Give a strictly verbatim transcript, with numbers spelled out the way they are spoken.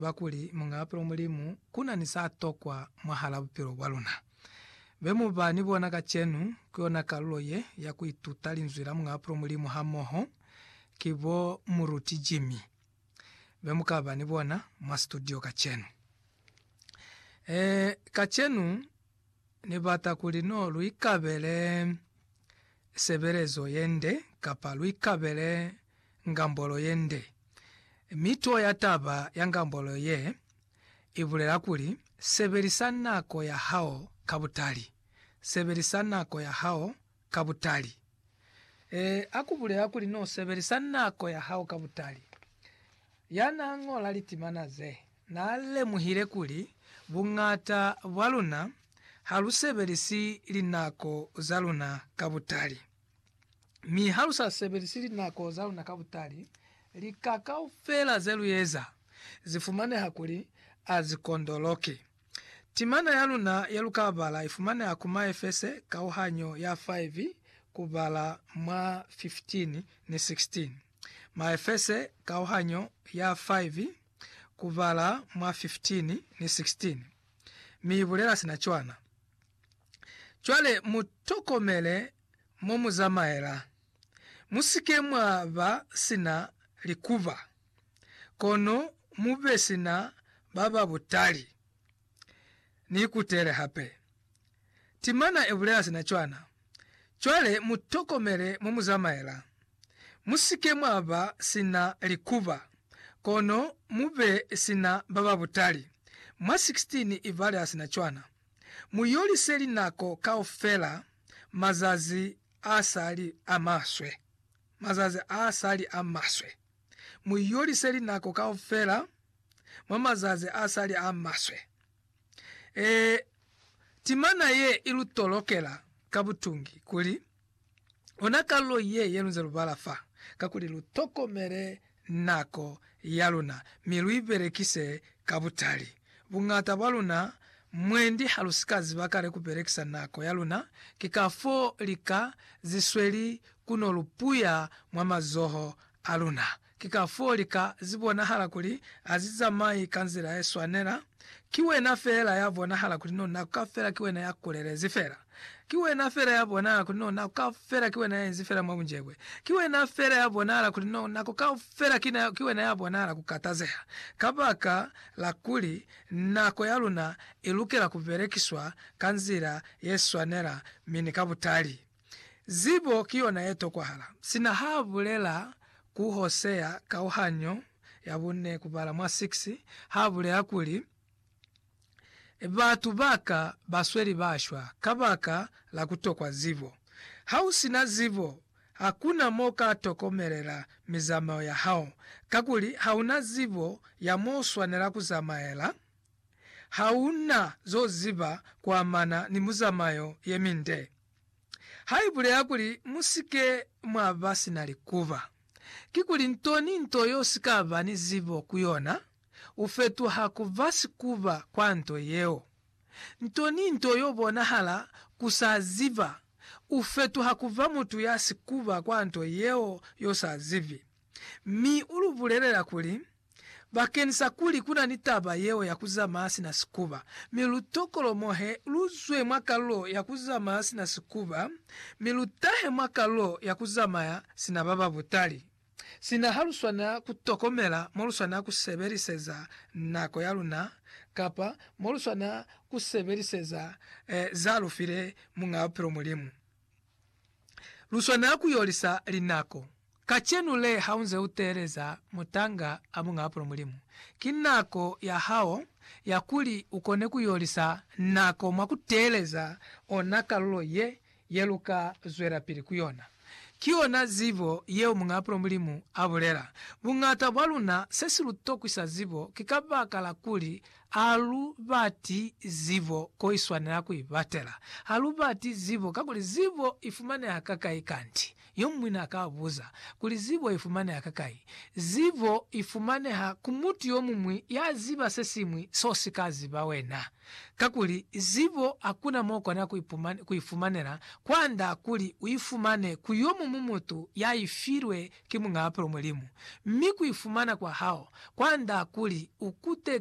bakuli mungapro mulimu kuna nisatokwa mwahala bupiro bwaluna bemu bani bona kachenu kiona kaloye ya kuitutali nzwira mungapro mulimu hamoho kibo muruti Jimmy bemu kabani bona mwa studio kachenu e kachenu ni bata kulino luikabele seberezo yende kapa luikabele ngambolo yende mito ya taba ya ngambolo ye ibulera kuli seberisanako ya hao kabutali seberisanako ya hao kabutali e akubulera kuli no seberisanako ya hao kabutali yana ngola litimana ze nale muhire kuli bungata waluna haluseberisi linako zaluna kabutali mi halusa seberisi linako zaluna kabutali likaka ufela zeluyeza zifumane hakuli azikondoloke timana yaluna yalukabala ifumane akuma efese kauhanyo ya five kubala mwa fifteen ni sixteen ma efese kauhanyo ya five kubala mwa fifteen ni sixteen miibulera sinachwana chwale mutokomele momuzamaela musike mwaba sina likuva kono mube sina baba butali nikutere hape timana ebulera sinachwana chwale mutokomele momuzamaela musike mwaba sina likuva kono mube sina baba butali mwa sixteen ivalera sinachwana muyoli seli nako kaofela mazazi asali amaswe mazazi asali amaswe muyoli seli nako kaofela mwa mazazi asali amaswe e timana ye ilutolokela kabutungi kuli onakalo ye yenunze lubalafa kakuli lutokomere nako yaluna miluiberekise kabutali bungata baluna mwendi halusikazi bakare kuberekisa nako yaluna kikafo lika zisweli kuno lupuya mwa mazoho aluna kikafo lika zibona hala kuli aziza mai kanzira eswanera kiwe na fera yabona hala kuli no nakafera kiwe na yakolere zifera kiwe na fera yabona kuli no nakafera kiwe na nzifera mwa munjebwe kiwe na fera yabona hala kuli no nakofera kina kiwe na yabona hala kukatazeha kabaka la kuli nako yaluna ilukela kuberekiswa kanzira yeswanera mini kabutali zibo kiona yeto kwa hala sina habulela kuhosea kauhanyo yabune kubala mwa six habule akuli batu baka basweli bashwa kabaka la kutokwa zivo hausi na zivo hakuna moka tokomerera mizamao ya hao kakuli hauna zivo ya moswa nera kuzamaela hauna zo ziba kwa mana ni muzamayo yeminde haibule akuli musike mwabasi na likuva kikuli ntoni ntoyo sikava ni zivo kuyona ufetu hakuvasi kuva kwa nto yeo ntoni ntoyo bona hala kusaziva ufetu hakuva mutu yasi kuva kwa nto yeo yosazivi mi uluvulelera kuli bakenisa kuli kuna nitaba yeo ya kuzama asi na sikuva milutokolo mohe luzwe mwakalo ya kuzama asi na sikuva milutahe mwakalo ya kuzama ya sina baba butali sina haluswana kutokomela moluswana kuseberiseza nako yaluna kapa moluswana kuseberiseza eh, zalufire mungapiro mulimu luswana kuyolisa linako kachenu le haunze utereza mutanga amungapiro mulimu kinako ya hao yakuli ukone kuyolisa nako mwakuteleza onakalo ye yeluka zwera pili kuyona kiona zivo yeo mungapiro mulimu abulera bungata bwaluna sesi lutokwisa zivo kikabaka la kuli alubati zivo koiswanira kuibatela alubati zivo kakuli zivo ifumane hakakai kanti yomwina akabuza kuli zivo ifumane hakakai zivo ifumane ha kumuti yomumwi ya ziba sesimwi sosi kazi bawena kakuli zivo akuna moko na kuifumanera kwanda kuli uifumane kuyomu mumutu yaifirwe kimung'apro mwelimu miku ifumana kwa hao kwanda kuli ukute